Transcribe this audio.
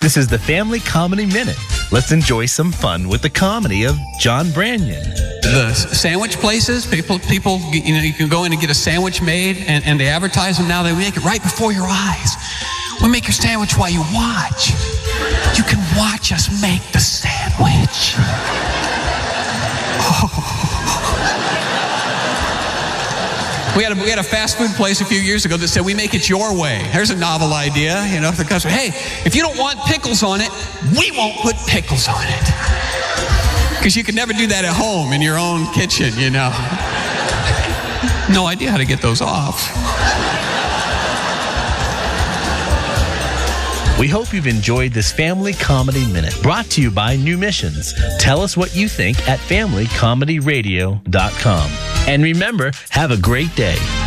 This is the Family Comedy Minute. Let's enjoy some fun with the comedy of John Branyan. The sandwich places, people, you can go in and get a sandwich made, and they advertise them now. They make it right before your eyes. We make your sandwich while you watch. You can watch us make the sandwich. We had a fast food place a few years ago that said, we make it your way. There's a novel idea, you know, for the customer. Hey, if you don't want pickles on it, we won't put pickles on it. Because you can never do that at home in your own kitchen, you know. No idea how to get those off. We hope you've enjoyed this Family Comedy Minute, brought to you by New Missions. Tell us what you think at FamilyComedyRadio.com. And remember, have a great day.